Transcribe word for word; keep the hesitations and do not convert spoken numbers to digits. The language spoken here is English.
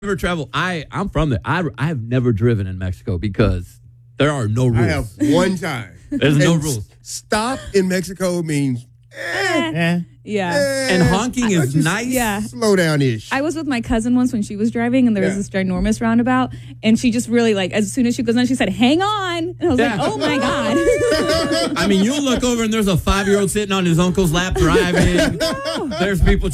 Never travel. I I'm from there. I I have never driven in Mexico because there are no rules. I have one time. There's no And rules. Stop in Mexico means eh, Eh. Yeah. eh, And honking let's is just nice. Yeah. Slow down ish. I was with my cousin once when she was driving, and there was Yeah. this ginormous roundabout, and she just really, like, as soon as she goes on, she said, hang on. And I was Yeah. like, oh, my God. I mean, you'll look over and there's a five-year-old sitting on his uncle's lap driving. There's people